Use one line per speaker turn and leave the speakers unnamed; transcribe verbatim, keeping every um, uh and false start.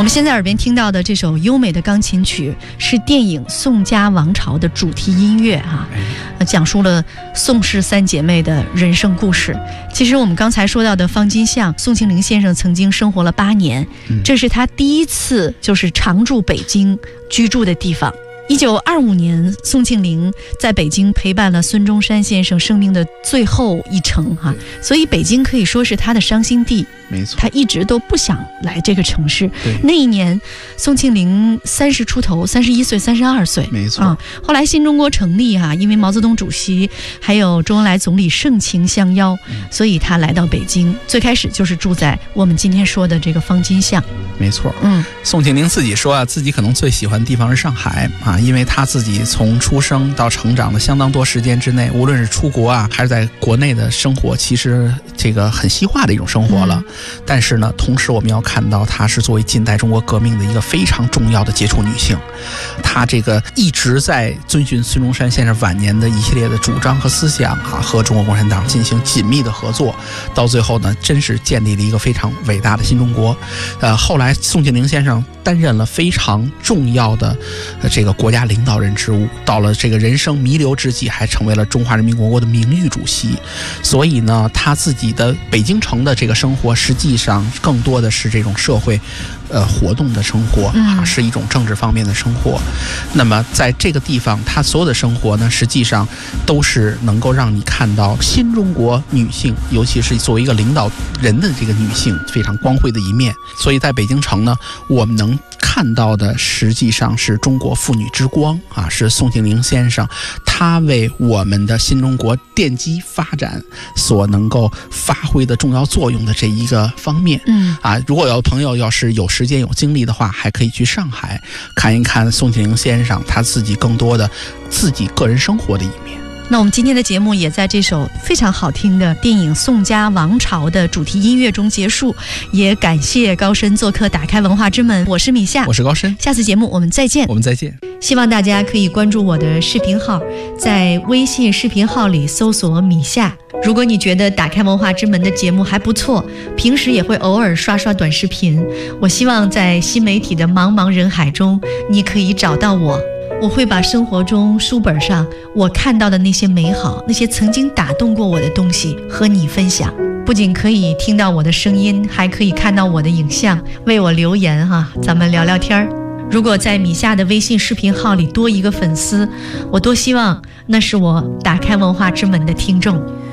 们现在耳边听到的这首优美的钢琴曲是电影《宋家王朝》的主题音乐哈、啊，讲述了宋氏三姐妹的人生故事。其实我们刚才说到的方金相，宋庆龄先生曾经生活了八年，这是他第一次就是常驻北京居住的地方。一九二五年，宋庆龄在北京陪伴了孙中山先生生命的最后一程哈、啊，所以北京可以说是他的伤心地。
没错，
他一直都不想来这个城市。那一年，宋庆龄三十出头，三十一岁、三十二岁。
没错、
啊。后来新中国成立哈、啊，因为毛泽东主席还有周恩来总理盛情相邀，嗯、所以他来到北京。最开始就是住在我们今天说的这个方金相。
没错，
嗯，
宋庆龄自己说啊，自己可能最喜欢的地方是上海啊，因为他自己从出生到成长的相当多时间之内，无论是出国啊，还是在国内的生活，其实这个很西化的一种生活了。嗯、但是呢，同时我们要看到，她是作为近代中国革命的一个非常重要的杰出女性，她这个一直在遵循孙中山先生晚年的一系列的主张和思想啊，和中国共产党进行紧密的合作，到最后呢，真是建立了一个非常伟大的新中国。呃，后来宋庆龄先生担任了非常重要的、呃、这个国家领导人职务，到了这个人生弥留之际，还成为了中华人民共和国的名誉主席。所以呢，他自己的北京城的这个生活，实际上更多的是这种社会呃活动的生活啊，是一种政治方面的生活。那么在这个地方，他所有的生活呢，实际上都是能够让你看到新中国女性，尤其是作为一个领导人的这个女性非常光辉的一面。所以在北京城呢，我们能看到的实际上是中国妇女之光啊，是宋庆龄先生他为我们的新中国奠基发展所能够发挥的重要作用的这一个方面。
嗯
啊，如果有朋友要是有时间有精力的话，还可以去上海看一看宋庆龄先生他自己更多的自己个人生活的一面。
那我们今天的节目也在这首非常好听的电影《宋家王朝》的主题音乐中结束，也感谢高深做客打开文化之门。我是米夏，
我是高深，
下次节目我们再见。
我们再见。
希望大家可以关注我的视频号，在微信视频号里搜索米夏。如果你觉得打开文化之门的节目还不错，平时也会偶尔刷刷短视频，我希望在新媒体的茫茫人海中，你可以找到我。我会把生活中书本上我看到的那些美好，那些曾经打动过我的东西和你分享。不仅可以听到我的声音，还可以看到我的影像，为我留言哈、啊，咱们聊聊天儿。如果在米夏的微信视频号里多一个粉丝，我多希望那是我打开文化之门的听众。